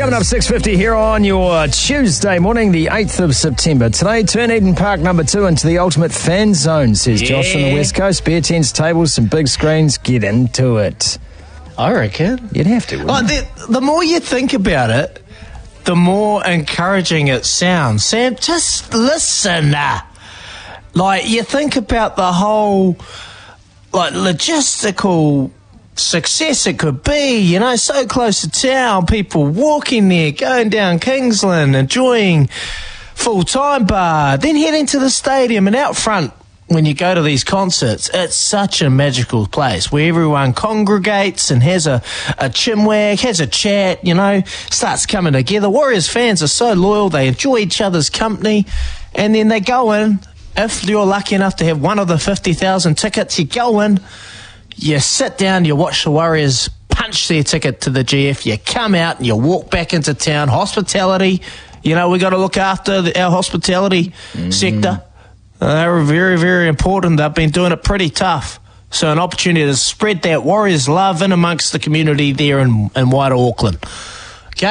Coming up 6:50 here on your Tuesday morning, the 8th of September. Today, turn Eden Park number 2 into the ultimate fan zone, says Josh from the West Coast. Beer tents, tables, some big screens. Get into it. I reckon. You'd have to, wouldn't you? The more you think about it, the more encouraging it sounds. Sam, just listen. Like, you think about the whole, like, logistical success it could be, you know, so close to town, people walking there, going down Kingsland, enjoying full-time bar, then heading to the stadium, and out front, when you go to these concerts, it's such a magical place where everyone congregates and has a chinwag, has a chat, you know, starts coming together. Warriors fans are so loyal, they enjoy each other's company, and then they go in. If you're lucky enough to have one of the 50,000 tickets, you go in, you sit down, you watch the Warriors punch their ticket to the GF, you come out and you walk back into town. Hospitality, you know, we got to look after our hospitality sector. They're very, very important. They've been doing it pretty tough. So an opportunity to spread that Warriors love in amongst the community there in wider Auckland.